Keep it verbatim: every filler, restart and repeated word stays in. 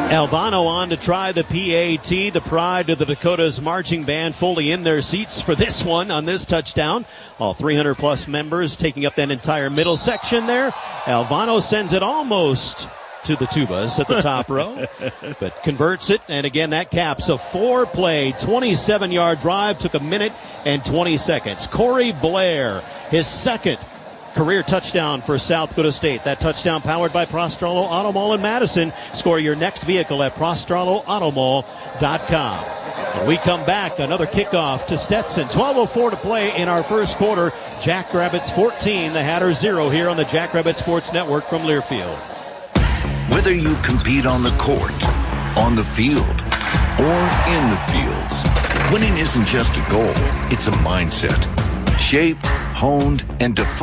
Albano on to try the P A T, the pride of the Dakotas marching band fully in their seats for this one on this touchdown. All three hundred plus members taking up that entire middle section there. Albano sends it almost to the tubas at the top row, but converts it. And again, that caps a four-play, twenty-seven-yard drive. Took a minute and twenty seconds. Corey Blair, his second career touchdown for South Dakota State. That touchdown powered by Prostrollo Auto Mall in Madison. Score your next vehicle at prostrollo auto mall dot com. When we come back, another kickoff to Stetson. twelve oh four to play in our first quarter. Jackrabbits fourteen, the Hatters zero here on the Jackrabbit Sports Network from Learfield. Whether you compete on the court, on the field, or in the fields, winning isn't just a goal, it's a mindset. Shaped, honed, and defined